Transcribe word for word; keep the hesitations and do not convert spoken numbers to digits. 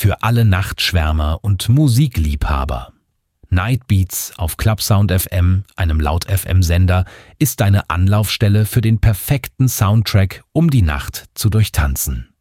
für alle Nachtschwärmer und Musikliebhaber. Nightbeats auf Clubsound F M, einem Laut-F M-Sender, ist deine Anlaufstelle für den perfekten Soundtrack, um die Nacht zu durchtanzen.